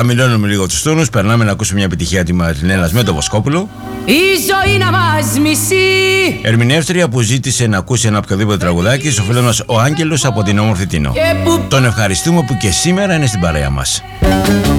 χαμηλώνουμε λίγο τους τόνους. Περνάμε να ακούσουμε μια επιτυχία τη Μαρινέλας με το Βοσκόπουλο. Η ζωή να μας μισεί. Ερμηνεύτρια που ζήτησε να ακούσει ένα οποιοδήποτε τραγουδάκι, στο φίλο μας ο Άγγελος από την όμορφη Τίνο. Τον ευχαριστούμε που και σήμερα είναι στην παρέα μας.